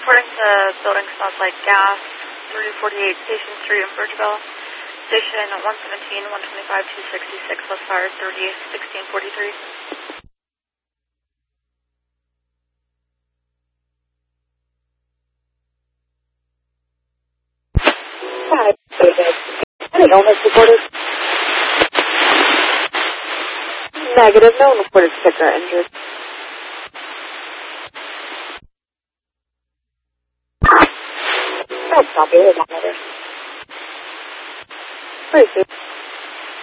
Reporting to building smells like gas, 3048 Station Street in Bridgeville. Station 117, 125, 266, West Fire, 1643. Hi, any illness reported? Negative, no one reported sick or injured. No, copy, it was not matter. Pretty soon.